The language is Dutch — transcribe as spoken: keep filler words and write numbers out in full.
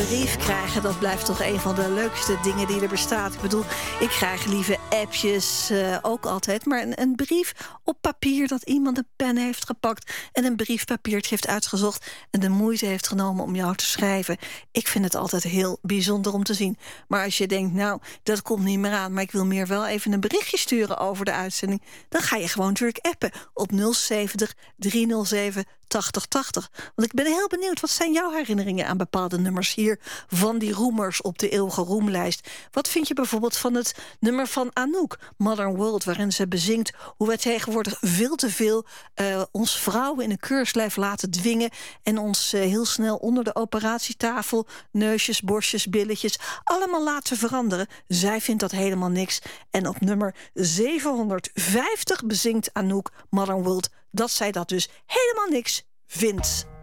Brief krijgen, dat blijft toch een van de leukste dingen die er bestaat. Ik bedoel, ik krijg lieve appjes, uh, ook altijd. Maar een, een brief op papier dat iemand een pen heeft gepakt en een briefpapiertje heeft uitgezocht en de moeite heeft genomen om jou te schrijven. Ik vind het altijd heel bijzonder om te zien. Maar als je denkt, nou, dat komt niet meer aan, maar ik wil meer wel even een berichtje sturen over de uitzending, dan ga je gewoon natuurlijk appen op nul zeventig driehonderdzeven tachtig tachtig. Want ik ben heel benieuwd, wat zijn jouw herinneringen aan bepaalde nummers hier van die roemers op de eeuwige roemlijst? Wat vind je bijvoorbeeld van het nummer van Anouk, Modern World, waarin ze bezingt hoe wij tegenwoordig veel te veel uh, ons vrouwen in een keurslijf laten dwingen en ons uh, heel snel onder de operatietafel neusjes, borstjes, billetjes allemaal laten veranderen. Zij vindt dat helemaal niks. En op nummer zevenhonderdvijftig bezingt Anouk, Modern World, dat zij dat dus helemaal niks vindt.